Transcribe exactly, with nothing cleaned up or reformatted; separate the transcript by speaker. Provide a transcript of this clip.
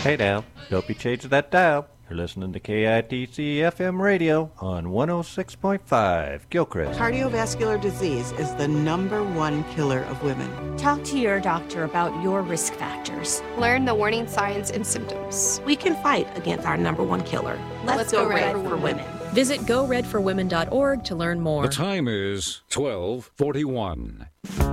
Speaker 1: Hey now, don't be changing that dial. You're listening to K I T C F M radio on one oh six point five, Gilchrist.
Speaker 2: Cardiovascular disease is the number one killer of women.
Speaker 3: Talk to your doctor about your risk factors.
Speaker 4: Learn the warning signs and symptoms.
Speaker 5: We can fight against our number one killer. Let's, Let's go, go red, red for, for women. women.
Speaker 6: Visit go red for women dot org to learn more.
Speaker 7: The time is twelve forty-one.